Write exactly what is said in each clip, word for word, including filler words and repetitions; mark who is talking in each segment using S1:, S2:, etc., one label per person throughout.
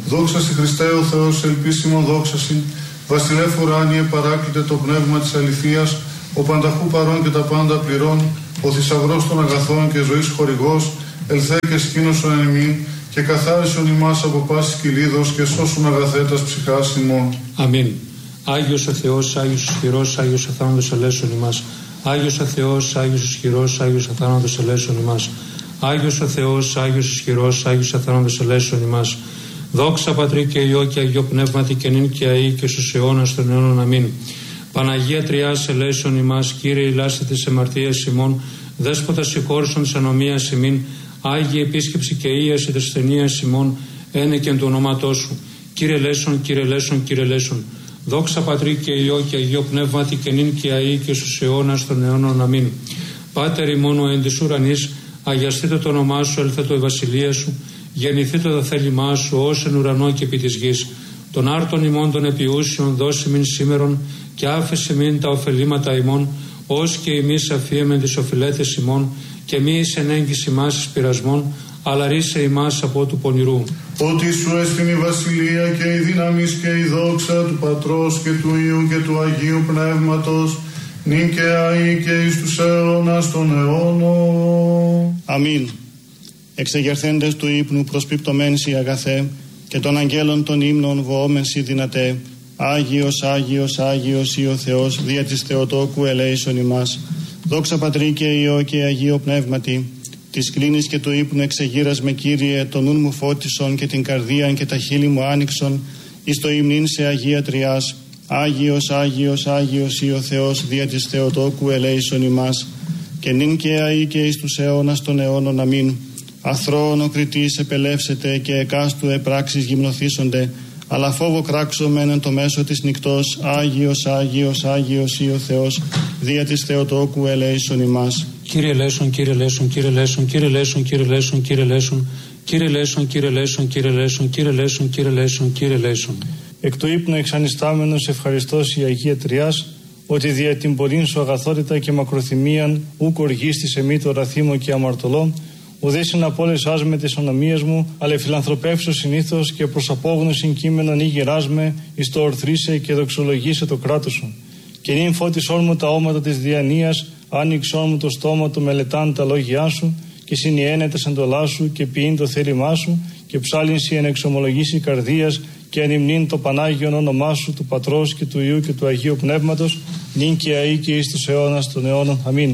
S1: Δόξα σοι Χριστέ ο Θεός, ελπίσιμο δόξα σοι, βασιλεύ ουράνιε παράκλητε το πνεύμα της αληθείας, ο πανταχού παρών και τα πάντα πληρών, ο θησαυρός των αγαθών και ζωής χορηγός, ελθέ και σκήνωσον εν ημίν, και καθάρισον ημάς από πάσης κυλίδος και σώσουν αγαθέτας ψυχάς ημών.
S2: Αμήν. Άγιος ο Θεός, Άγιος ισχυρός, Άγιος αθάνατος ελέησον ημάς. Άγιος ο Θεός, Άγιος ισχυρός, Άγιος αθάνατος ελέησον ημάς. Άγιος ο Θεός, Άγιος ισχυρός, Άγιος αθάνατος ελέησον ημάς. Δόξα Πατρί και Υιό και Αγίο Πνεύματι και νυν και αεί και στους αιώνας των αιώνων. Αμήν. Παναγία Τριάς ελέησον ημάς, Κύριε ηλάστε της εμαρτίας ημών, Δέσποτα συγχώρησον της ανομίας ημίν, Άγιε επίσκεψη και ίαση της ασθενείας ημών, ένεκεν του ονόματός σου. Κύριε ελέησον, Κύριε ελέησον, Κύριε ελέησον. Δόξα Πατρί και Υιό και Αγίο Πνεύματι και νυν και αεί και στους αιώνας των αιώνων. Αμήν. Πάτερ ημών ο εν της ουρανής, αγιαστείτε το όνομά σου, ελθέτω η βασιλεία σου, γεννηθείτε το θέλημά σου, ως εν ουρανό και επί της γης. Των άρτων ημών των επιούσιων δώσει μην σήμερον, και άφησε μην τα ωφελήματα ημών, ως και εμείς αφίεμεν τις οφειλέτες ημών, και μη εις ενέγγις ημάς εις πειρασμών, αλλά ρίσε ημάς από του πονηρού.
S1: Ότι σου έστειν η βασιλεία και η δύναμις και η δόξα του Πατρός και του Υιού και του Αγίου Πνεύματος, νυν και αεί και εις τους αιώνας των αιώνων.
S3: Αμήν. Εξεγερθέντες του ύπνου προσπιπτωμέν σοι αγαθέ, και των αγγέλων των ύμνων βοόμεν σοι δυνατέ, Άγιος, Άγιος, Άγιος ή ο Θεός, δια της Θεοτόκου ελέησον ημάς. Δόξα Πατρί και Υιό και Αγίο Πνεύματι, της κλίνης και του ύπνου εξεγείρας με Κύριε, τον νουν μου φώτισον και την καρδίαν και τα χείλη μου άνοιξον, εις το υμνήν σε Αγία Τριάς. Άγιος, Άγιος, Άγιος ή ο Θεός, δια της Θεοτόκου ελέησον ημάς. Και νυν και αεί και εις τους αιώνας των αιώνων. Αμήν. Αθρώον ο κριτής επελεύσετε και εκάστου επράξεις γυμνοθήσονται, αλλά φόβο κράξομεν εν το μέσο της νυκτός. Άγιος, Άγιος, Άγιος ή ο Θεός, δια της Θεοτόκου ελέησον ημάς.
S2: Κύριε ελέησον, Κύριε ελέησον, Κύριε ελέησον, Κύριε ελέησον, Κύριε ελέησον, Κύριε ελέησον, Κύριε ελέησον, Κύριε ελέησον, Κύριε ελέησον, Κύριε ελέησον, Κύριε ελέησον, Κύριε ελέησον.
S4: Εκ του ύπνου εξανιστάμενος ευχαριστώς η Αγία Τριάς, ότι δια την πολλήν σου αγαθότητα και μακροθυμίαν ούκ οργίστης εμεί το ραθήμο και αμαρτωλό, ουδέσιν απόλεσάς με τις ονομίες μου, αλλά φιλανθρωπεύσω συνήθως και προς απόγνωσιν κείμενον ή γεράσμε, εις το ορθρίσε και δοξολογήσε το κράτος σου. Και νυν φώτισόν μου τα όματα της διανοίας, άνοιξόν μου το στόμα του μελετάν τα λόγια σου, και συνιένεται εντολά σου και ποιήν το θέλημά σου, και ψάλινσι εν εξομολογήσει καρδίας, και ανυμνήν το Πανάγιον όνομά σου, του Πατρός και του Υιού και του Αγίου Πνεύματος, νυν και αεί και εις τους αιώνας των αιώνων. Αμήν.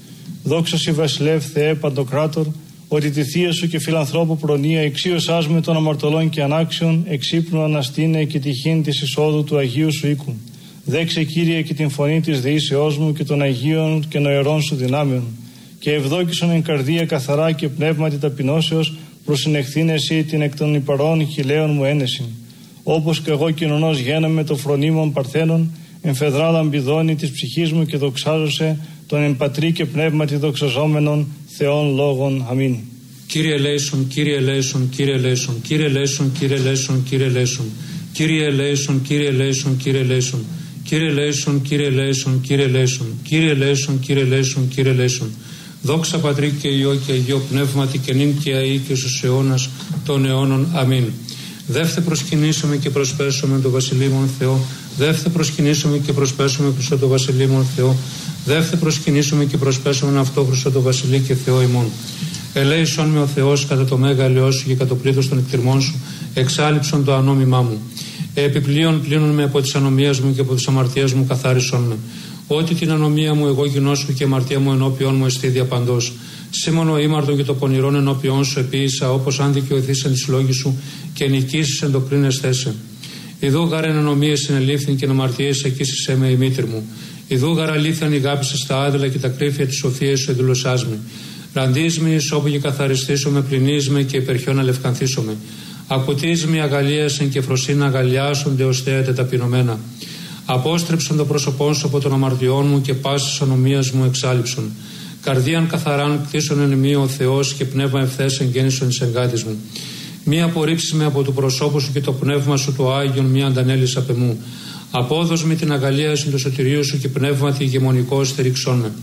S4: Δόξα σοι βασιλεύ Θεέ Παντοκράτορ, ότι τη θεία σου και φιλανθρώπου προνοία εξίωσάς με των αμαρτωλών και ανάξιων, εξύπνου αναστήνε και τυχήν της εισόδου του Αγίου σου οίκου. Δέξε Κύριε και την φωνή της δεήσεώς μου και των Αγίων και νοερών σου δυνάμεων. Και ευδόκησον εν καρδία καθαρά και πνεύματι ταπεινώσεως, προσυνεχθήν εσύ την εκ των υπαρών χιλέων μου ένεση. Όπως και εγώ κοινωνός γένομαι το φρονίμων παρθένων, εμφεδρά λαμπιδώνει της ψυχής μου και δοξάζωσε τον εν πατρί και πνεύματι δοξαζόμενων Θεών λόγων. Αμήν.
S2: Κύριε ελέησον, Κύριε ελέησον, Κύριε ελέησον, Κύριε ελέησον, Κύριε ελέησον, Κύριε ελέησον, Κύριε ελέησον, Κύριε ελέησον, Κύριε ελέησον, Κύριε ελέησον, Κύριε ελέησον, Κύριε ελέησον, Κύριε ελέησον, Κύριε ελέησον, Κύριε ελέησον. Δόξα Πατρί και Υιό και Αγίο Πνεύματι και νυν και αεί και στους αιώνας των αιώνων. Αμήν. Δεύθε προσκυνήσαμε και προσπέσουμε το Βασιλείμον Θεό. Δεύθε προσκυνήσαμε και προσπέσουμε προς το Βασιλείμον Θεό. Δεύθε προσκυνήσουμε και προσπέσουμε αυτό Χριστό το Βασιλεί και Θεό ημών. Ελέησον με ο Θεός κατά το μέγα ελαιός σου και κατά το πλήθος των εκτιρμών σου, εξάλληψον το ανόμημά μου. Επιπλέον πλύνουν με από τις ανομίες μου και από τις αμαρτίες μου καθάρισον με. Ότι την ανομία μου εγώ γινώσκω και η αμαρτία μου ενώπιον μου εστί διαπαντός. Σήμωνο ήμαρτον και το πονηρόν ενώπιον σου επίησα, όπως αν δικαιωθείς εν της λόγης σου και νικήσεις εν το κρίνες θέσε. Ιδού γαρ εν ανομίες συνελήφθην και εν αμαρτίες εκείσησέ με η μήτρη μου. Ιδού γαρ αλήθειαν ηγάπησα στα άδελα και τα κρύφια της σοφίας σου εδηλωσάς με. Ραντείς με εις όπου και καθαριστήσω με, πληνείς με και υπερχιόν αλευκανθήσω με. Ακουτείς με αγαλίασεν και φροσίν αγαλιάσονται ως θέατε ταπεινωμένα. Απόστρεψον το πρόσωπό σου από των αμαρτιών μου και πάσης ανομίας μου εξάλληψον. Καρδίαν καθαράν κτίσον εν μη ο Θεός και πνεύμα ευθές εγγέννησον εις εγκάτης μου. Μη απορρίψεις με από του προσώπου σου και το πνεύμα σου το Άγιον μη αντανέλεις απ' εμού. Απόδος με την αγαλίαση του σωτηρίου σου και πνεύματι ηγεμονικό στηρίξον με.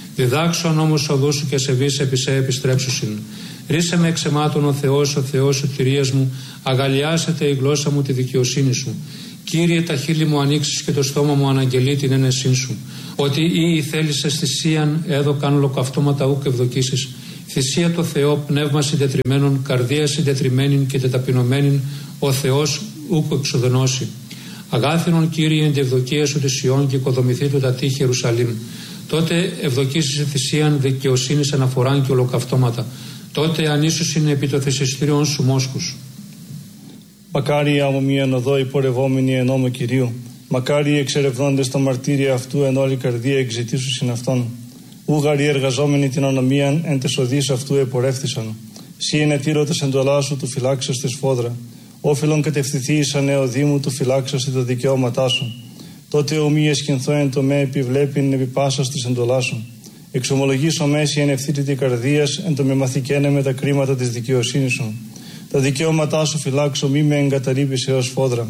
S2: Διδάξω νόμους οδού σου και σεβείς επί σε επιστρέψουσιν. Ρίσε με εξαιμάτων ο Θεός, ο Θεός σωτηρίας μου, αγαλιάσετε η γλώσσα μου τη δικαιοσύνη σου. Κύριε, τα χείλη μου ανοίξεις και το στόμα μου αναγγελεί την ένεσή σου. Ότι ή θέλησες θυσίαν έδωκαν ολοκαυτώματα ούκ ευδοκίσεις. Θυσία το Θεό, πνεύμα συντετριμένων, καρδία συντετριμένην και τεταπεινωμένην, ο Θεός ούκ εξοδενώσει. Αγάθινον Κύριε εν τη ευδοκία σου της Ιών και οικοδομηθεί του τα τείχη Ιερουσαλήμ. Τότε ευδοκίσεις θυσίαν δικαιοσύνης αναφοράν και ολοκαυτώματα. Τότε ανίσους είναι επί το θυσιστήριον σου μόσχους.
S4: Μακάρι άμμο μίαν οδό υπορευόμενοι εν νόμο Κυρίου. Μακάρι εξερευνώντες τα μαρτύρια αυτού εν όλη καρδία εξητήσου συν αυτόν. Ούγαροι εργαζόμενοι την ανομίαν εν τες οδείς αυτού επορεύθησαν. Σύ ενετήρωτες εντολά σου του φυλάξαστε σφόδρα. Όφιλον κατευθυνθεί εις ανεωδή μου του φυλάξαστε τα δικαιώματά σου. Τότε ομοί εσχυνθώ εν το με επιβλέπειν επί πάσας της εντολά σου. Εξομολογήσω μέση εν ευθύτητη καρδίας εν το με μαθηκένε με τα κρίματα της δικαιοσύνης σου. Τα δικαιώματά σου φυλάξω μη με εγκαταλείπεις έως φόδρα.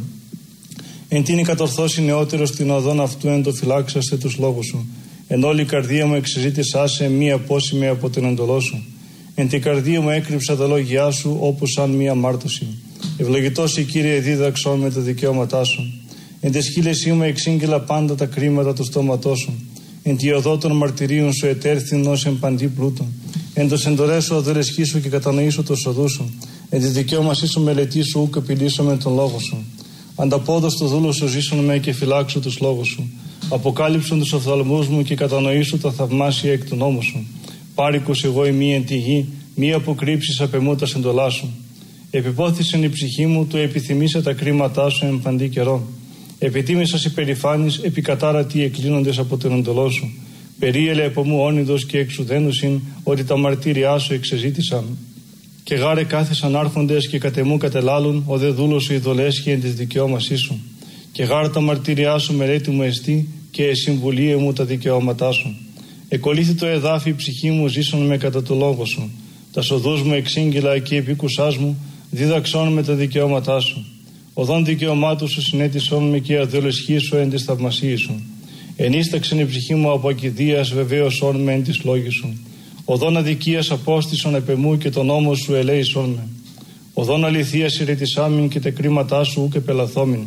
S4: Εν τίνη κατορθώσει νεότερος την οδόν αυτού εν το φυλάξαστε τους λόγους σου. Εν όλη η καρδία μου εξεζήτησά σε μη απόσημη από την εντολό σου. Εν την καρδία μου έκρυψα τα λόγια σου όπως σαν μία μάρτωση. Ευλογητός η Κύριε δίδαξον με τα δικαιώματά σου. Εν τη σκύλεσή μου εξήγηλα πάντα τα κρίματα του στόματός σου. Εν τη οδό των μαρτυρίων σου ετέρθην ως εν παντή πλούτο. Εν το σεντορέσου αδελεσχίσου και κατανοήσω το σοδού σου. Εν τη δικαίωμασή σου μελετήσου ούκ επιλύσω με τον λόγο σου. Ανταπόδος το δούλο σου ζήσουν με και φυλάξω τους λόγους σου. Αποκάλυψον τους οφθαλμούς μου και κατανοήσω τα θαυμάσια εκ του νόμου σου. Πάρικος εγώ ημί εν τη γη, μη αποκρύψεις απ' εμού τα σεντολά σου. Επιπόθησεν η ψυχή μου, του επιθυμήσε τα κρίματά σου εν παντή καιρό. Επιτίμησας υπερηφάνης, επικατάρατοι εκλίνοντες από την εντολό σου. Περίελε από μου όνειδος και εξουδένουσιν, ότι τα μαρτύριά σου εξεζήτησαν. Και γάρε κάθισαν άρχοντες και κατεμού κατελάλουν, ο δε δούλος σου ειδολέσχει εν της δικαιώμασής σου. Και γάρε τα μαρτύριά σου μελέτη μου εστί, και εσυμβουλίε μου τα δικαιώματά σου. Εκολύθη το εδάφι η ψυχή μου, ζήσον με κατά το λόγο σου. Τα σοδούς μου εξήγηλα και επίκουσάς μου, δίδαξόν με τα δικαιώματά σου. Οδόν δικαιωμάτου σου συνέτησόν με και αδελεσχή σου εν της θαυμασίας σου. Ενίσταξεν η ψυχή μου από ακηδίας, βεβαίωσόν με εν της λόγης σου. Οδόν αδικίας απόστησον επεμού και τον νόμο σου ελέησόν με. Οδόν αληθείας ηρετισάμιν και τα κρίματά σου ούκ επελαθόμην.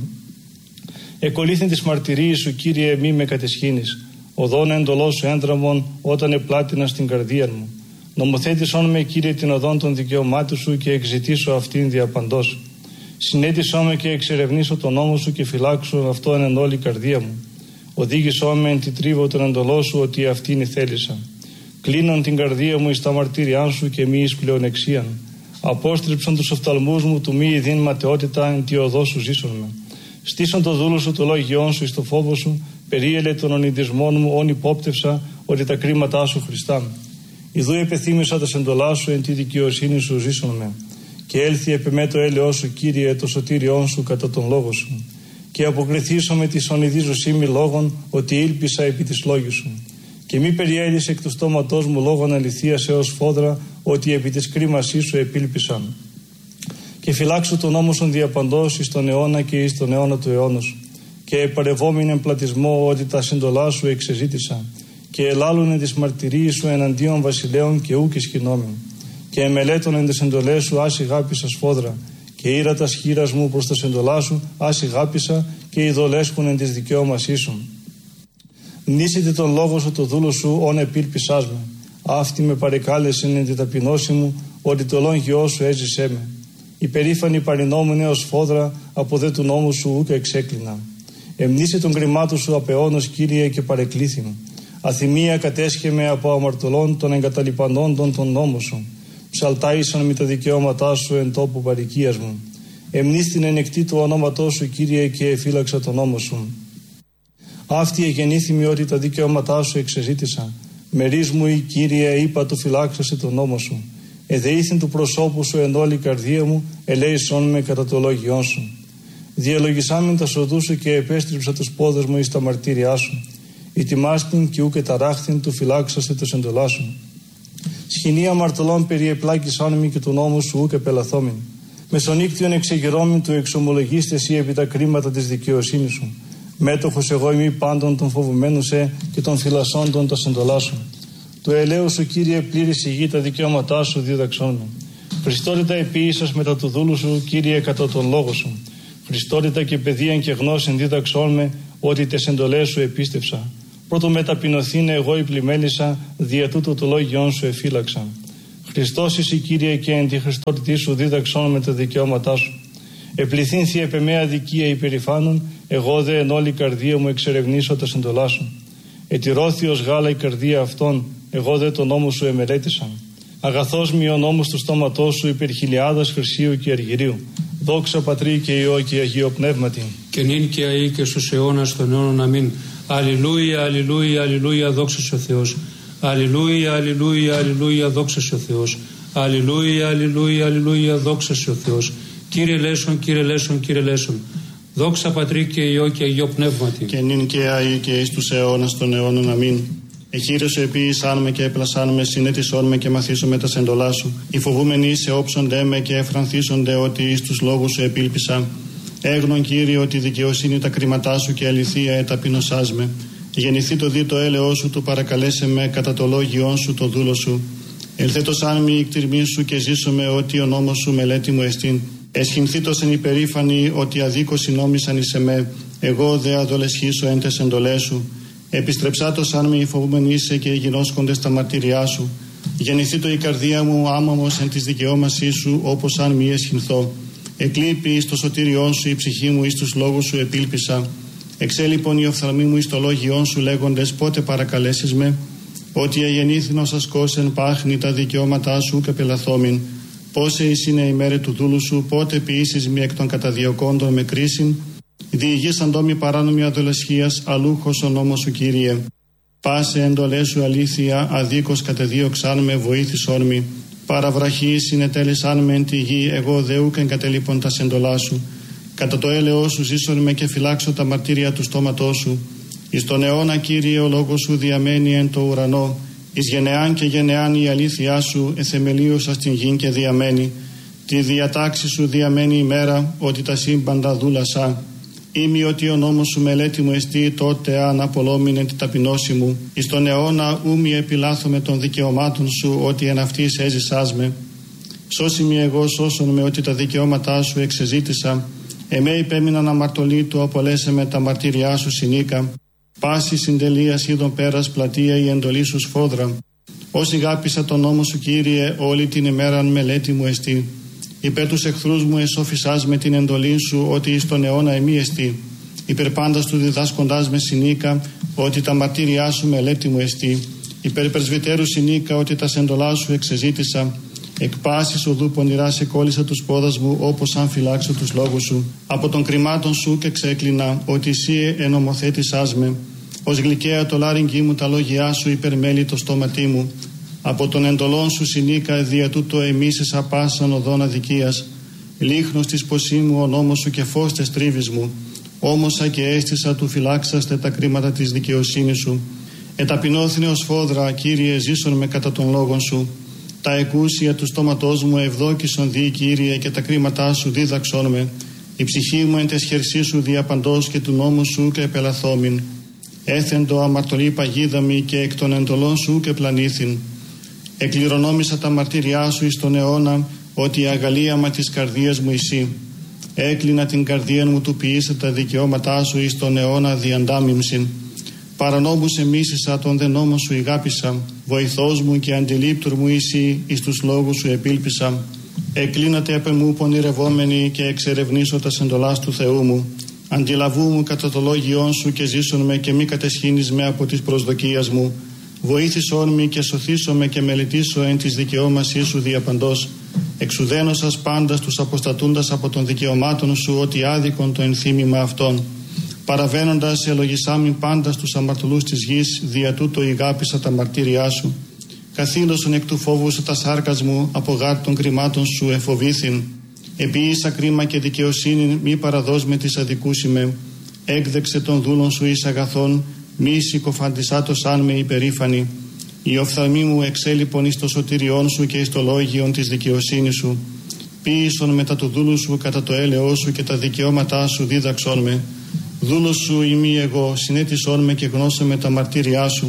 S4: Εκολύθην της μαρτυρίας σου, Κύριε, μη με κατεσχύνεις. Οδόν εντολό σου έντραμον όταν επλάτινα στην καρδία μου. Νομοθέτησόν με, Κύριε, την οδόν των δικαιωμάτων σου και εξητήσω αυτήν διαπαντός. Συνέτησό με και εξερευνήσω τον νόμο σου και φυλάξω αυτό εν όλη η καρδία μου. Οδήγησό με εν τη τρίβο τον εντολό σου, ότι αυτήν η θέλησα. Κλείνον την καρδία μου εις τα μαρτύριά σου και μη εις πλεονεξίαν. Απόστριψον τους οφθαλμούς μου του μη ειδήν ματαιότητα εν τη οδό σου ζήσον με. Στήσον το δούλο σου το λόγιόν σου εις το φόβο σου, περίελε των ονειδισμών μου όν υπόπτευσα, ότι τα κρίματά σου Χριστά. Ιδού επεθύμησα τα σεντολά σου εν τη δικαιοσύνη σου ζήσον με. Και έλθει επί με το έλεος σου, Κύριε, το σωτήριόν σου κατά τον λόγο σου. Και αποκριθήσω με τη ονειδίζωσή μη λόγων, ότι ήλπισα επί της λόγης σου. Και μη περιέλυσε εκ του στόματός μου λόγων αληθείας έως φόδρα, ότι επί της κρίμασής σου επήλπισαν. Και φυλάξω τον νόμο σου διαπαντός εις τον αιώνα και εις τον αιώνα του αιώνος. Και επαρευόμην εμπλατισμό, ότι τα συντολά σου εξεζήτησα. Και ελάλουνε τις μαρτυρίες σου εναντίον βασιλέων και ούκ ισχυνόμην. Και εμελέτων εν τες εντολές σου άσι γάπησα σφόδρα. Και ήρα τα σχήρας μου προς τα εντολά σου άσι γάπησα και ειδολέσχουν εν της δικαιώμασής σου. Μνήσετε τον λόγο σου το δούλο σου όν επήλπισάς με. Αυτή με παρεκάλεσεν εν τη ταπεινώση μου, ότι το λόγιό σου έζησέ με. Υπερήφανη παρινόμουν έως φόδρα, από δε του νόμου σου ούκ εξέκλεινα. Εμνήσε τον κρυμάτου σου απεώνος, Κύριε, και παρεκλήθη. Αθυμία κατέσχε από αμαρτωλών των εγκαταλειπανόντων τον νόμο σου. Ψαλτάησαν με τα δικαιώματά σου εν τόπου παροικίας μου. Εμνήστην ενεκτή του ονόματός σου, Κύριε, και εφύλαξα τον νόμο σου. Αυτή εγεννήθημη ότι τα δικαιώματά σου εξεζήτησα. Μερίς μου η Κύριε, είπα του φυλάξασε τον νόμο σου. Εδεήθην του προσώπου σου εν όλη η καρδία μου, ελέησόν με κατά το λόγιόν σου. Διαλογισάμεν τα σοδού σου και επέστριψα τους πόδες μου εις τα μαρτύριά σου. Ητιμάστην και ούκε ταράχθην του φυλάξασε το εντολά σου. Σχοινή αμαρτωλών περιεπλάκησάν μη και του νόμου σου ούκε πελαθόμην. Μεσονύκτιον εξεγερώμην του εξομολογήστε εσύ επί τα κρίματα της δικαιοσύνης σου. Μέτοχος εγώ ημί πάντων των φοβουμένων σε και των φυλασσόντων τα εντολά σου. του ελαίου σου, Κύριε, πλήρης η γη, τα δικαιώματά σου δίδαξόν με. Χριστότητα επίησας μετά του δούλου σου, Κύριε, κατά τον λόγο σου. Χριστότητα και παιδείαν και γνώσιν δίδαξόν με, ότι τες εντολές σου επίστευσα. Πρώτο μεταπεινωθήνε εγώ η πλημέλισσα, δια τούτο το λόγιόν σου εφύλαξα. Χριστός εσύ, Κύριε, και εν τη Χριστότητή σου δίδαξόν με τα δικαιώματά σου. Επληθύνθη επ' εμέ αδικία υπερηφάνων, εγώ δε εν όλη καρδία μου εξερευνήσω τα εντολά σου. Ετηρώθη ως γάλα η καρδία αυτών, εγώ δε τον νόμο σου εμελέτησα. Αγαθός μη ο νόμος του στόματός σου υπερ χιλιάδας χρυσίου και αργυρίου. Δόξα Πατρί και Υιό και Αγίο Πνεύματι.
S2: Και νυν και αεί και στους αιώνας των αιώνων. Αμήν. Αλληλούια, αλληλούια, αλληλούια, δόξα σε ο Θεός. Αλληλούια, αλληλούια, αλληλούια, δόξα σε ο Θεός. Αλληλούια, αλληλούια, αλληλούια, δόξα σε ο Θεός. Κύριε Λέησον, Κύριε Λέησον, Κύριε Λέησον. Δόξα Πατρί και Υιό και Αγίο Πνεύματι.
S3: Και νυν και αεί και εις τους αιώνας των αιώνων. Αμήν. Εχείρεσαι επίησάν με και έπλασάν με, συνέτησόν με και μαθήσω με τα σεντολά σου. Οι φοβούμενοι σε όψονται με και εφρανθίσονται ότι εις τους λόγους σου επίλπισα. Έγνον, Κύριε, ότι δικαιοσύνη τα κρίματά σου και αληθεία εταπεινωσάς με. Γεννηθεί το δι το έλεος σου, του παρακαλέσε με κατά το λόγιόν σου το δούλο σου. Ελθέτωσάν μη η κτηρμή σου και ζήσω με ότι ο νόμος σου μελέτη μου εστίν. Εσχυνθήτως εν υπερήφανη ότι αδίκως συνόμισαν εις εμέ, εγώ δε αδολεσχήσω εν τες εντολές σου. Επιστρεψάτως αν με οι φοβούμενοι είσαι και γινώσκονται στα μαρτύριά σου. Γεννηθήτω η καρδία μου άμαμος εν της δικαιώμασής σου, όπως αν μη εσχυνθώ. Εκλείπει εις το σωτήριόν σου η ψυχή μου, εις τους λόγους σου επίλπισα. Εξέλιπον η οφθαλμή μου εις το λόγιόν σου λέγοντες πότε παρακαλέσεις με. Ότι αγεννήθηνος ασκώσεν πάχνη τα δικαιώματά σου και πελαθόμην. Πόσε εις είναι η μέρη του δούλου σου, πότε ποιήσεις μη εκ των καταδιωκόντων με κρίσιν. Διηγήσαν τόμοι παράνομη αδολεσχίας, αλούχος ο νόμος σου, Κύριε. Πάσε εντολές σου αλήθεια, αδίκως κατεδίωξαν με, βοήθησόν μη. Παραβραχή συνετέλεσαν με εν τη γη, εγώ δεούκ εγκατελείπων τα σεντολά σου. Κατά το έλεος σου ζήσον με και φυλάξω τα μαρτύρια του στόματός σου. Εις τον αιώνα, Κύριε, ο λόγος σου διαμένει εν το ουρανό. Εις γενεάν και γενεάν η αλήθειά σου εθεμελίωσα στην γη και διαμένει. Τη διατάξη σου διαμένει η μέρα, ότι τα σύμπαντα δούλασα. Ήμι ότι ο νόμος σου μελέτη μου εστί, τότε αν απολόμηνε την ταπεινώση μου. Εις τον αιώνα ούμι επιλάθομαι των δικαιωμάτων σου, ότι εν αυτής έζησάς με. Σώσιμη εγώ σώσον με, ότι τα δικαιώματά σου εξεζήτησα. Εμέ υπέμειναν αμαρτωλή του, απολέσε με τα μαρτύριά σου συνήκα. Πάση συντελείας είδων πέρας πλατεία η εντολή σου σφόδρα. Όσοι γάπησα τον νόμο σου, Κύριε, όλη την ημέραν μελέτη μου εστί. Υπέρ τους εχθρούς μου εσώφισάς με την εντολή σου, ότι εις τον αιώνα εμεί εστί. Υπέρ πάντας του διδάσκοντάς με συνήκα, ότι τα μαρτύριά σου μελέτη μου εστί. Υπέρ πρεσβυτέρου συνήκα, ότι τα σεντολά σου εξεζήτησα. Εκ πάσης οδού πονηρά σε κόλλησα τους πόδας μου, όπως αν φυλάξω τους λόγους σου. Από των κρυμάτων σου και ξέκλεινα, ότι εσύ ενομοθέτησάς με. Ως γλυκαία το λάρυγγι μου τα λόγια σου, υπερμέλει το στόματί μου. Από τον εντολών σου συνήκα, δια τούτο εμίσες απάσαν οδόν αδικίας. Λίχνος της ποσή μου ο νόμος σου και φως τες τρίβης μου. Όμωσα και αίσθησα του φυλάξαστε τα κρίματα της δικαιοσύνης σου. Εταπεινώθηνε ως φόδρα, Κύριε, ζήσον με κατά των λόγων σου. Τα εκούσια του στόματός μου ευδόκησον δι, Κύριε, και τα κρίματά σου δίδαξόν με. Η ψυχή μου εν τες χερσί σου διαπαντός και του νόμου σου και επελαθόμην. Έθεντο αμαρτωλή παγίδα μη και εκ των εντολών σου και πλανήθην. Εκληρονόμησα τα μαρτύριά σου εις τον αιώνα, ότι η αγαλίαμα της καρδίας μου εσύ. Έκλεινα την καρδία μου του ποιήσα τα δικαιώματά σου εις τον αιώνα διαντάμιμσιν. Παρανόμους εμίσησα τον δε νόμο σου ηγάπησα. Βοηθός μου και αντιλήπτουρ μου εσύ, εις τους λόγους σου επίλπισα. Εκλίνατε απ' εμού πονηρευόμενοι και εξερευνήσω τα σεντολάς του Θεού μου. Αντιλαβού μου κατά το λόγιόν σου και ζήσον με και μη κατεσχύνεις με από της προσδοκίας μου. Βοήθησόν με και σωθήσον με και μελετήσω εν της δικαιώμασής σου διαπαντός. Εξουδένωσας πάντας τους αποστατούντας από των δικαιωμάτων σου, ότι άδικον το ενθύμημα αυτών. Παραβαίνοντας ελογισάμιν πάντας τους αμαρτωλούς της γης, δια τούτο ηγάπησα τα μαρτύριά σου. Καθήλωσον εκ του φόβου σου τα σάρκας μου, από γάρ των κρυμάτων σου εφοβήθην. Επίησα κρίμα και δικαιοσύνη, μη παραδός με της αδικούσιμε. Έκδεξε των δούλων σου εις αγαθών, μη συκοφαντισάτος αν με υπερήφανη. Η οφθαλμή μου εξέλιπον εις το σωτήριόν σου και εις το λόγιον της δικαιοσύνης σου. Ποίησον μετά του δούλου σου κατά το έλεος σου και τα δικαιώματά σου δίδαξόν με. Δούλος σου ημί εγώ, συνέτησόν με και γνώσε με τα μαρτύριά σου.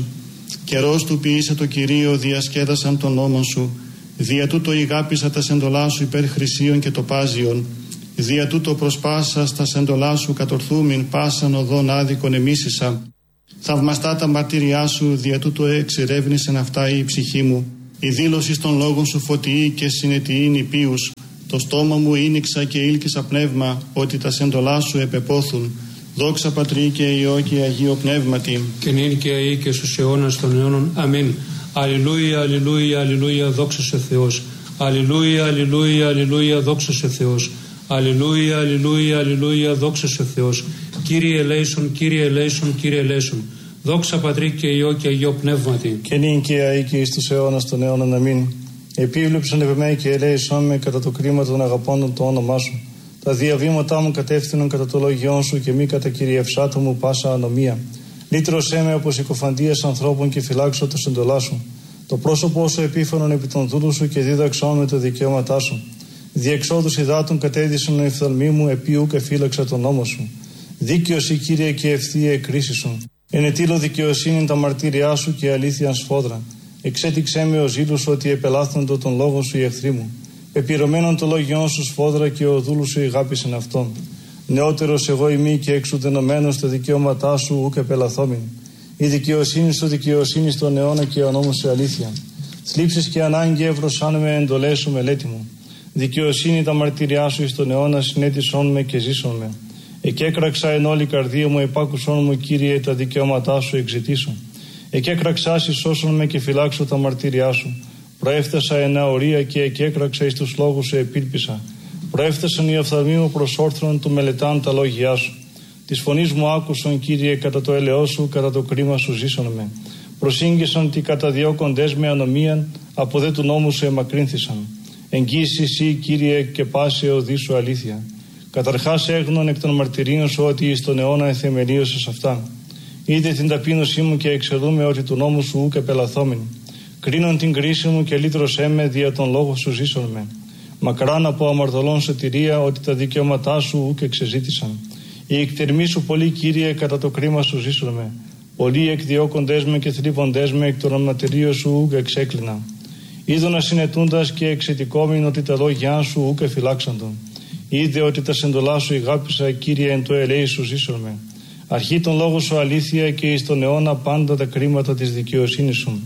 S3: Καιρός του ποιήσε το Κυρίο, διασκέδασαν τον νόμον σου. Δια τούτο ηγάπησα τα σεντολά σου υπέρ χρυσίων και τοπάζιων. Δια τούτο προσπάσα στα σεντολά σου κατορθούμην πάσαν οδόν άδικον εμίσησα. Θαυμαστά τα μαρτύριά σου, δια τούτο εξερεύνησεν αυτά η ψυχή μου. Η δήλωση των λόγων σου φωτιή και συνετιήν υπίους. Το στόμα μου ήνιξα και ήλκησα πνεύμα, ότι τα σεντολά σου επεπόθουν. Δόξα Πατρί και Υιό και Αγίο Πνεύματι.
S2: Και νυν και αεί και στους αιώνας των αιώνων. Αμήν. Αλληλούια, αλληλούια, αλληλούια, δόξα σε Θεός. Αλληλούια, αλληλούια, αλληλούια, δόξα σε Θεός. Αλληλούια, αλληλούια, αλληλούια, δόξα σε Θεός. Κύριε ελέησον, Κύριε ελέησον, Κύριε ελέησον. Δόξα Πατρί και Υιό και Αγίο Πνεύματι.
S4: Και νυν και αεί και εις τους αιώνας των αιώνων. Αμήν. Επίβλεψον επ' εμέ και ελέησόν με κατά το κρίμα των αγαπώντων το όνομά σου. Τα διαβήματά μου κατεύθυνον κατά το λόγιόν σου και μη κατά κυριευσάτου μου πάσα ανομία. Λύτρωσέ με από συκοφαντίας ανθρώπων και φυλάξω το συντολά σου. Το πρόσωπό σου επίφανον επί των δούλου σου και δίδαξόν με το δικαιώματά σου. Διεξόδους υδάτων κατέδυσαν οι οφθαλμοί μου, επί και φύλαξα τον νόμο σου. Δίκαιος η Κύριε και ευθεία η κρίση σου. Ενετήλω δικαιοσύνη τα μαρτύριά σου και αλήθειαν σφόδρα. Εξέτηξέ με ο ζήλου ότι επελάθοντο τον λόγο σου οι εχθροί μου. Επιρωμένον το λόγιόν σου σφόδρα και ο δούλου σου ηγάπησεν αυτόν. Νεότερος εγώ ημί και εξουδενωμένος τα δικαιώματά σου ουκ επελαθόμην. Η δικαιοσύνη σου δικαιοσύνη στον αιώνα και ο νόμος σου αλήθεια. Θλίψεις και ανάγκη εύρωσάν με εντολές σου μελέτη μου. Δικαιοσύνη τα μαρτυριά σου εις τον αιώνα συνέτησόν με και ζήσον με. Εκέκραξα εν όλη καρδία μου, επάκουσόν μου Κύριε τα δικαιώματά σου εξητήσω. Εκέκραξα σώσον με και φυλάξω τα μαρτυριά σου. Προέφτασα εν αορία και εκέκραξα εις τους λόγους σου επίλπισα. Προέφτασαν οι οφθαλμοί μου προς όρθρον του μελετάν τα λόγια σου. Της φωνής μου άκουσον Κύριε κατά το έλεό σου, κατά το κρίμα σου ζήσον με. Προσήγγισαν τι καταδιώκοντες με ανομίαν, από δε του νόμου σου εμακρύνθησαν. Εγγύσει εσύ Κύριε και πάσε οδή σου αλήθεια. Καταρχάς έγνων εκ των μαρτυρίων σου ότι εις τον αιώνα εθεμελίωσες αυτά. Είδε την ταπείνωσή μου και εξελούμε ότι του νόμου σου ουκ επελαθόμην. Κρίνον την κρίση μου και λύτρωσέ με δια τον λόγο σου ζήσον με. Μακράν από αμαρτωλών σωτηρία ότι τα δικαιώματά σου ουκ εξεζήτησαν. Οι εκτερμοί σου πολλοί Κύριε κατά το κρίμα σου ζήσον με. Πολλοί εκδιώκοντές με και θλίβοντές με εκ των ματηρίων σου ουκ εξέκλεινα. Είδωνα συνετούντας και εξαιτικόμην ότι τα λόγια σου ουκ εφυλάξαντον. Είδε ότι τα σεντολά σου ηγάπησα Κύριε εν το ελέη σου ζήσον με. Αρχή τον λόγο σου αλήθεια και εις τον αιώνα πάντα τα κρίματα της δικαιοσύνης σου.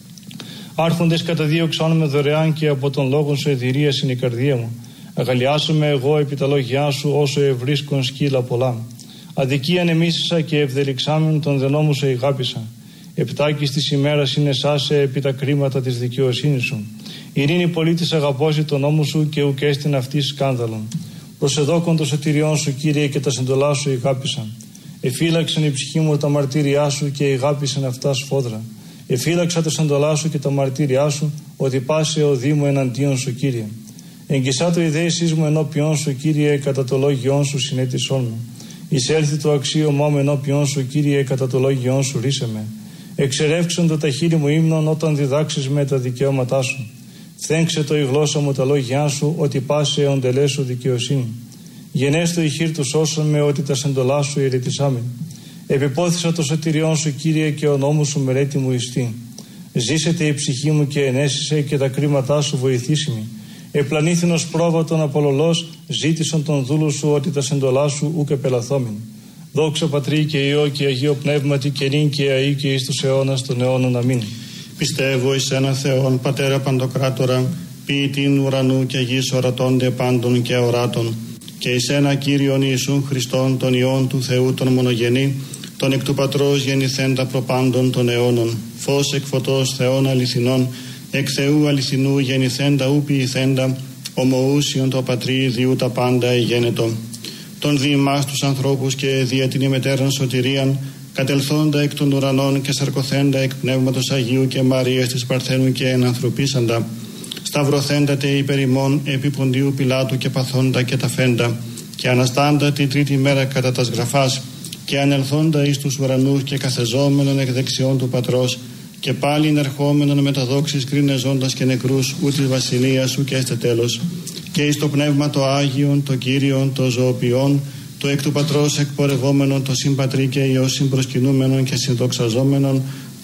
S4: Άρχοντες καταδίωξαν με δωρεάν και από τον λόγο σου εδηρίας είναι η καρδία μου. Αγαλιάσομαι εγώ επί τα λόγια σου όσο ευρίσκον σκύλα πολλά. Αδικίαν εμίσησα και ευδελιξάμεν τον δενόμου σε ηγάπησα. Επτάκης της ημέρας είναι σάσε επί τα κρίματα της δικαιοσύνης σου. Ειρήνη πολίτης αγαπώσει τον νόμο σου και ουκ έστειν αυτή σκάνδαλον. Προσεδόκον το σωτηριόν σου Κύριε και τα συντολά σου ηγάπησα. Εφύλαξαν η ψυχή μου τα μαρτύριά σου και ηγάπησαν αυτά σφόδρα. Εφύλαξα τα σεντολά σου και τα μαρτύριά σου, ότι πάσε ο Δήμο εναντίον σου Κύριε. Εγγισά το ιδέησής μου ενώπιον σου Κύριε, κατά το λόγιόν σου συνέτησόν μου. Εισέλθει το αξίωμά μου ενώπιον σου Κύριε, κατά το λόγιόν σου ρίσε με. Εξερεύξον το τα χείλη μου ύμνον όταν διδάξεις με τα δικαιώματά σου. Θέξε το η γλώσσα μου τα λόγια σου, ότι πάσε οντελέ σου δικαιοσύνη. Γενέστο η χείρ του σώσον με, ότι τα σεντολά σου ηρετισάμεν. Επιπόθησα το σωτηριόν σου Κύριε και ο νόμος σου μελέτη μου ιστή. Ζήσετε η ψυχή μου και ενέσισε και τα κρίματά σου βοηθήσιμη. Επλανήθηνος πρόβατον απολολός ζήτησαν τον δούλου σου ότι τα σεντολά σου ουκ επελαθόμην. Δόξα Πατρί και Υιό και Αγίο Πνεύματι και νυν και αεί και εις τους αιώνας των αιώνων. Αμήν.
S3: Πιστεύω εις ένα Θεόν Πατέρα Παντοκράτορα, ποιητήν ουρανού και γης ορατώνται πάντων και αοράτων, και εις ένα Κύριον Ιησούν Χριστόν τον Υιόν του Θεού τον μονογενή, τον εκ του Πατρός γεννηθέντα προπάντων των αιώνων, φως εκ φωτός Θεών αληθινών, εκ Θεού αληθινού γεννηθέντα ου ποιηθέντα, ομοούσιον το Πατρί διού τα πάντα εγένετο. Τον δι' εμάς τους ανθρώπους και δια την ημετέραν σωτηρίαν, κατελθόντα εκ των ουρανών και σαρκωθέντα εκ Πνεύματος Αγίου και Μαρίας της Παρθένου και ενανθρωπίσαντα, σταυρωθέντατε υπερ ημών επί Ποντίου Πιλάτου και παθόντα και ταφέντα, και αναστάντα την τρίτη μέρα κατά τας γραφάς, και ανελθόντα εις τους ουρανούς και καθεζόμενον εκ δεξιών του Πατρός, και πάλιν ερχόμενον με τα δόξης κρίνε ζώντας και νεκρούς ου της βασιλείας σου και έστε τέλος, και εις το Πνεύμα το Άγιον, το Κύριον, το ζωοποιόν, το εκ του Πατρός εκπορευόμενον, το συμπατρί και Υιό συμπροσκυνούμενον και συνδοξαζόμενον,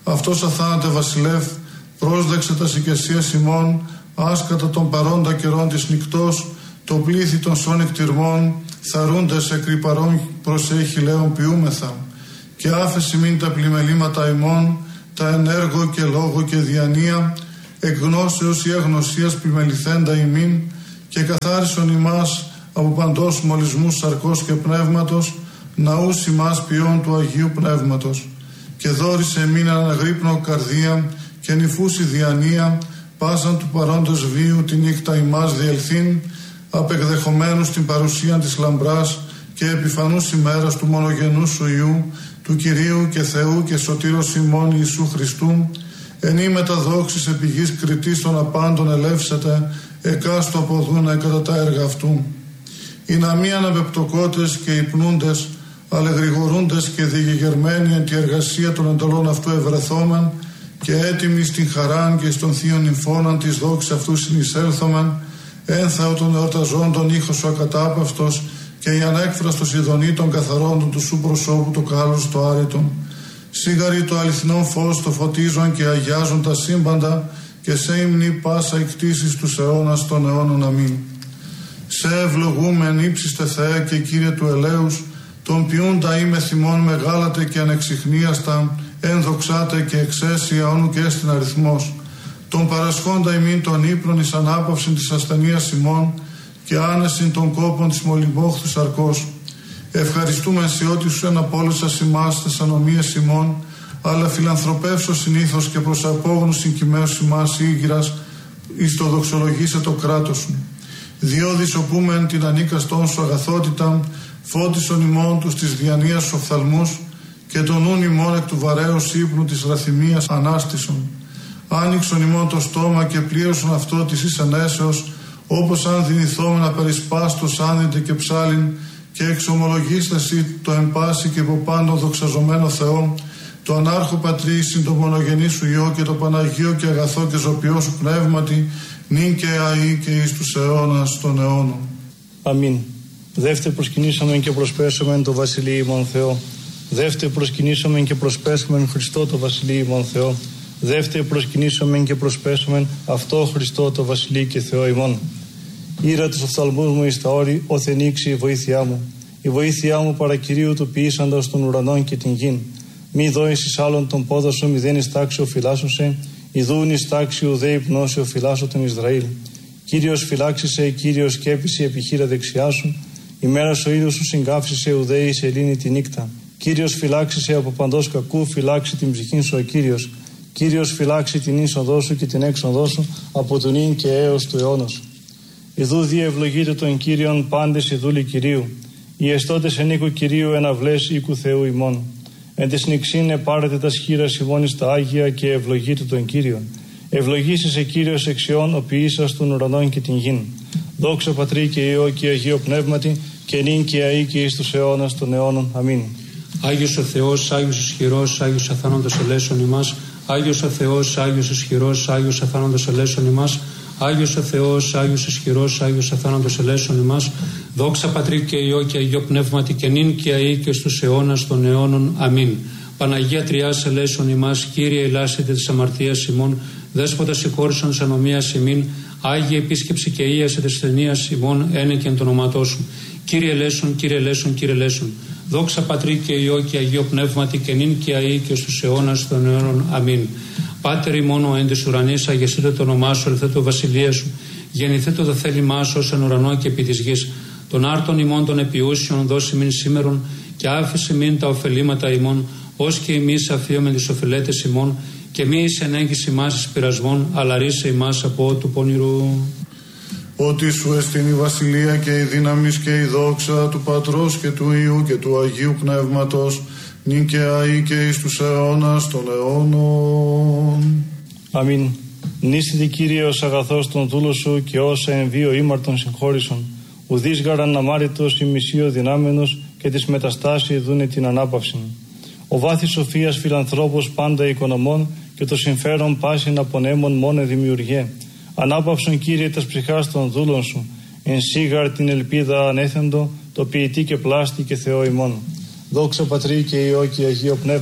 S1: Αυτός αθάνατε βασιλεύ, πρόσδεξε τα οικεσίας ημών, άσκατα των παρόντα καιρών της νυκτός, το πλήθη των σών εκτιρμών, θαρούντες εκρυπαρών προσέχει λέον ποιούμεθα, και άφεση μην τα πλημελήματα ημών, τα ενέργο και λόγο και διανία, εκ γνώσεως ή αγνωσίας πλημεληθέντα ημίν, και καθάρισον ημάς από παντός μολυσμούς σαρκός και πνεύματος, ναούς ημάς ποιών του Αγίου Πνεύματος, και δόρισε εμήν αναγρύπνω καρδία και νυφούση διανία, πάσαν του παρόντος βίου τη νύχτα ημάς διελθύν, απεκδεχομένους την παρουσία της λαμπράς και επιφανούς ημέρας του μονογενού σου Υιού, του Κυρίου και Θεού και Σωτήρος ημών Ιησού Χριστού, εν ή μεταδόξης επί γης κριτής των απάντων ελεύσετε, εκάστο αποδούνε κατά τα έργα αυτού. Οι να μη αναπεπτοκότες και υπνούντες, αλλά γρηγορούντες και διηγερμένοι εν τη εργασία των εντολών αυτού ευρεθόμεν, και έτοιμοι στην χαράν και στον θείον νυμφώναν της δόξης αυτού συνεισέλθομεν, ένθαο των εορταζόντων ήχος ο ακατάπαυτος, και η ανέκφραστος ειδονή των καθαρόντων του σου προσώπου το κάλος το άρετον. Σίγαρη το αληθινό φως το φωτίζον και αγιάζουν τα σύμπαντα, και σε ύμνη πάσα εκτίσεις τους αιώνας των αιώνων. Αμήν. Σε ευλογούμεν ύψιστε Θεέ και Κύριε του ελέους, τον ποιούντα είμαι θυμών μεγάλατε και ανεξιχνίαστα, ενδοξάτε και εξαίσια όνου και στην αριθμός. Τον παρασχόντα ημίν των ύπνων εις ανάπαυσιν της ασθενείας ημών, και άνεσιν των κόπων της μολυμπόχθου σαρκός. Ευχαριστούμε σε ό,τι σου εναπόλυσας ημάς τες ανομίες ημών, αλλά φιλανθρωπεύσω συνήθως και προς απόγνωσιν κοιμαίος ημάς ήγηρας, εις το δοξολογήσε το κράτος σου. Διόδης οπούμεν την ανίκαστόν σου αγαθότητα, φώτισον ημών τους της διανοίας σου οφθαλμούς, και τον ούν ημών εκ του βαρέως ύπνου της ραθυμίας ανάστησον. Άνοιξον ημών το στόμα και πλήρωσον αυτό της εις ενέσεως, όπως αν δυνηθόμεν να περισπάστος άνδυτε και ψάλιν, και εξομολογήστε εσύ το εμπάση και από πάντων δοξαζομένο Θεό, το ανάρχο πατρί συν το μονογενή σου Υιό και το Παναγίο και αγαθό και ζωπιό σου πνεύματι, νυν και αεί και εις τους αιώνας των αιώνων.
S4: Αμήν. Δεύτε προσκυνήσαμεν και προσπέσαμεν το Βασιλείο ημών Θεό. Δεύτε προσκυνήσαμεν και προσπέσαμεν Χριστό το Βασιλείο ημών Θεό. Δεύτε προσκυνήσαμεν και προσπέσαμεν αυτό Χριστό το Βασιλείο και Θεό ημών. Ήρα τους οφθαλμούς μου εις τα όρη, όθεν ήξει η βοήθειά μου. Η βοήθειά μου παρακυρίου του ποιήσαντος των ουρανών και την γην. Μη δώεις εις άλλον τον πόδο σου, μηδέν εις τάξη ο φυλάσσωσε, ιδούν εις τάξη ουδέ υπνώσει ο φυλάσσο τον Ισραήλ. Κύριος φυλάξησε, Κύριος σκέπησε επιχείρα δεξιά σου, η μέρα ο ήλιος σου συγκάφισε ουδέ η σελήνη τη νύχτα. Κύριος φυλάξησε από παντός κακού, φυλάξει την ψυχήν σου ο Κύριος. Κύριος φυλάξει την είσοδό σου και την έξοδό σου από τον ίν και έως του αιώνος. Ιδού διευλογείτε τον Κύριον πάντες οι δούλοι Κυρίου. Οι εστώτες εν οίκου Κυρίου εναυλές οίκου Θεού ημών. Εν τες νηξήν επάρετε τα σχήρας ημών εις τα Άγια και ευλογείτε τον Κύριον. Ευλογήσεσαι Κύριος εξιών ο ποιήσας των ουρανών και την γην. Δόξα Πατρί και Υιό και Αγίο Πνεύματι, και νυν και αεί και εις τους αιώνας των αιώνων. Αμήν.
S2: Άγιος ο Θεός, Άγιος ισχυρός, Άγιος αθάνοντος ελέησον ημάς. Άγιος ο Θεός, Άγιος ισχυρός, Άγιος αθάνοντος ελέησον ημάς. Άγιος ο Θεός, Άγιος ισχυρός, Άγιος αθάνοντος ελέησον ημάς. Δόξα Πατρί και Υιό και Αγίο Πνεύματι, και νυν και αεί και στους αιώνας των αιώνων. Αμήν. Παναγία Τριάς ελέησον ημάς. Κύριε ελάσσετε της αμαρτίας ημών. Δέσποτα συγχώρησον της ανομίας ημίν. Άγιε επίσκεψη και ίασε της ταινίας ημών, ένεκεν το ονόματό σου. Κύριε ελέησον, Κύριε ελέησον, Κύριε ελέησον. Δόξα Πατρί και Υιό και Αγίο Πνεύματι, και νυν και αεί και στους αιώνας των αιώνων. Αμήν. Πάτερ ημών ο εν της ουρανής, αγιαστείτε το όνομά σου, ελθέ το βασιλεία σου. Γεννηθείτε το θέλημά σου ως εν ουρανό και επί της γης. Των άρτων ημών των επιούσιων δώσει μην σήμερον, και άφησε μην τα ωφελήματα ημών, ως και εμείς αφίομεν τις οφειλέτες ημών, και μη εις ενέγγιση ημάς εις πειρασμών, αλλά ρίσε ημάς από του πονηρού.
S1: Ότι σου εστίν η βασιλεία και η δύναμις και η δόξα του Πατρός και του Υιού και του Αγίου Πνεύματος, νυν και αεί και εις τους αιώνας των αιώνων.
S4: Αμήν. Νίστητη Κύριε ως αγαθός των δούλων σου, και όσα εν βίο ήμαρτον συγχώρησον. Ουδείς γαραν αμάριτος η μισείο δυνάμενος, και της μεταστάση δούνε την ανάπαυση. Ο βάθης σοφίας φιλανθρώπος πάντα οικονομών, και το συμφέρον πάσιν απονέμων μόνε δημιουργέ. Ανάπαυσον Κύριε τας ψυχάς των δούλων σου, εν σίγαρ την ελπίδα ανέθεντο, το ποιητή και πλάστη και Θεό ημών. Δόξα Πατρί και Υιό και Αγίο Πνεύματι.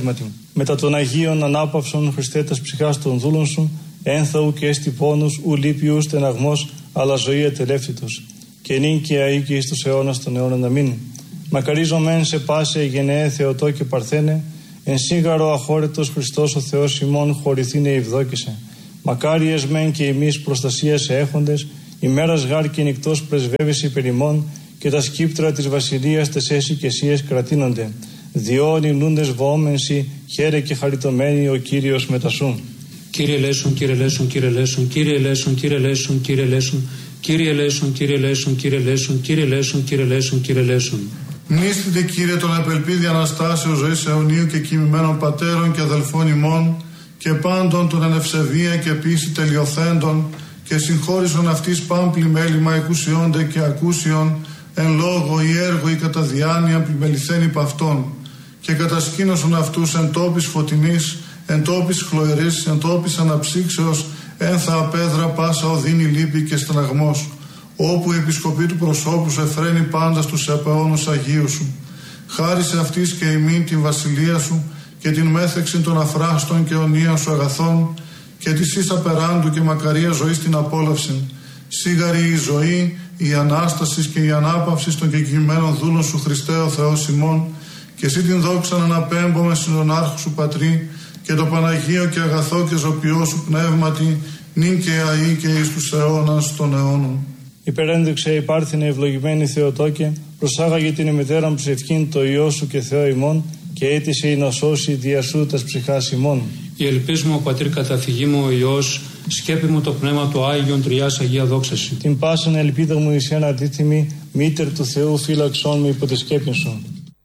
S4: Μετά των Αγίων ανάπαυσον Χριστέ τας ψυχάς των δούλων σου, ένθαου και έστι πόνους, ου λύπιου στεναγμός, αλλά ζωή ατελεύτητος. Και νυν και αεί και εις τους αιώνας των αιώνων. Αμήν. Μακαρίζομεν σε πάσε γενναίε Θεοτό και Παρθένε, εν σύγαρο αχώρετος Χριστός ο Θεός ημών χωρηθήνε ευδόκησε. Μακάριες μεν και εμείς προστασίας έχοντες, ημέρας γάρ και νυκτός πρεσβεύεσαι υπερ ημών, και τα σκύπτρα της βασιλείας τες έσυ και εσίες κρατείνονται. Διόν υλούντες βοόμενσι, χαίρε και χαριτωμένοι ο Κύριος μετασού.
S2: Κύριε ελέησον, Κύριε ελέησον, Κύριε ελέησον, Κύριε ελέησον, Κύριε ελέησον, Κύριε ελέησον, Κύριε ελέησον, Κύριε ελέησον, Κύριε ελέησον, Κύριε ελέησον, Κύριε ελέησον, Κύριε ελέησον.
S1: Μνήστητε, Κύριε, τον απελπίδη Αναστάσεως ζωής αιωνίου και κοιμημένων πατέρων και αδελφών ημών και πάντων των εν ευσεβία και πίστη τελειοθέντων και συγχώρησον αυτής παν πλημέλημα εκουσιόνται και ακούσιον εν λόγω ή έργο ή κατά διάνοια πλημεληθέν υπ' αυτών και κατασκήνωσον αυτούς εν τόπης φωτεινής, εν τόπης χλωερής, εν τόπης αναψύξεως, ένθα απέδρα πάσα οδύνη λύπη και στεναγμός, όπου η επισκοπή του προσώπου σου εφραίνει πάντα στους επαώνους Αγίου σου. Χάρισε αυτής και ημίν την βασιλεία σου και την μέθεξη των αφράστων και αιωνίων σου αγαθών και της ίσα περάντου και μακαρία ζωής την απόλαυση. Σίγαρη η ζωή, η Ανάσταση και η ανάπαυση των κεκοιμμένων δούλων σου Χριστέ ο Θεός ημών, και εσύ την δόξα να αναπέμπομαι στον άρχο σου Πατρί και το Παναγίο και αγαθό και ζωπιό σου πνεύματι, νυν και αεί και εις τους αιώνας των αιώνων.
S4: Υπερένδειξε υπάρθινε ευλογημένη Θεοτόκε, προσάγαγε την ημετέραν ψευκήν το Υιό σου και Θεό ημών, και αίτησε η να σώσει δια σου τας ψυχάς ημών.
S2: Η ελπίς μου, ο Πατήρ καταφυγή μου, ο Υιός, σκέπη μου το πνεύμα του Άγιον Τριάς Αγία δόξαση.
S4: Την πάσαν ελπίδα μου εις ένα αντίθυμη, μήτερ του Θεού φύλαξόν με υπό τη σκέπη σου.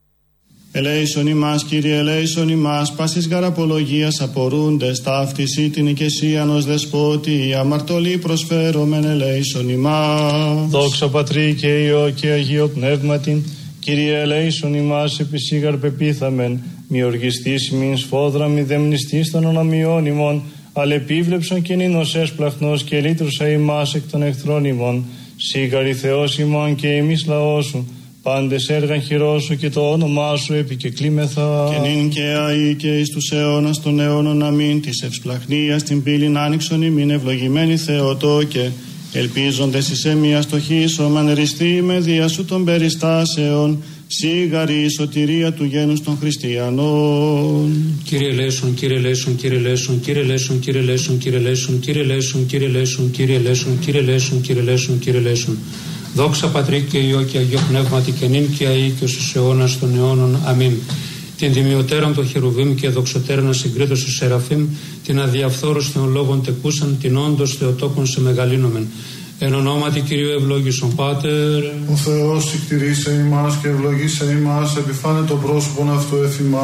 S3: Ελέησον ημάς, Κύριε, ελέησον ημάς, πάσης γαραπολογίας απορούντες, ταύτιση την οικεσίαν ως δεσπότη, αμαρτωλή προσφέρομεν, ελέησον ημάς.
S4: Δόξα Πατρί και Υιό και Αγίο Πνεύματι, Κύριε, ελέησον ημάς, επισήγαρ πεπίθαμεν, μη οργιστής μην σφόδρα, μη δεμνιστής των ονομιών ημών, αλλά επίβλεψον και νήνος έσπλαχνος και λύτρουσα ημάς εκ των εχθρών ημών, σίγαρη Θεός ημών και εμείς λαός σου, πάντες έργαν χειρός σου και το όνομά σου επικεκλήμεθα.
S3: Και νυν και αεί και εις τους αιώνας των αιώνων αμήν, της ευσπλαχνίας την πύλην άνοιξον ημίν ευλογημένη Θεοτόκε, ελπίζοντες εις εμία στοχίσομεν ριστή με δια σου των περιστάσεων, σίγαρη η σωτηρία του γένους των χριστιανών.
S2: Κύριε ελέησον, Κύριε ελέησον, Κύριε ελέησον, Κύριε ελέησον, Κύριε ελέησον, Κύριε ελέησον, Κύριε ελέησον, Κύριε ελέησον, Κύριε ελέησον, Κύριε ελέησον, Κύριε ελέησον, Κύριε ελέησον. Δόξα Πατρί και Υιό και Αγίο Πνεύματι και νυν και αεί και στους αιώνας των αιώνων. Αμήν. Την τιμιωτέραν των χερουβίμ και δοξωτέραν ασυγκρίτως του Σεραφείμ, την αδιαφθόρους των λόγων τεκούσαν, την όντως Θεοτόκον σε μεγαλύνομεν. Εν ονόματι Κυρίου ευλόγησον Πάτερ.
S1: Ο Θεός συκτηρίσε ημάς και ευλογήσε ημάς, επιφάνε το πρόσωπον αυτού εφ' ημάς.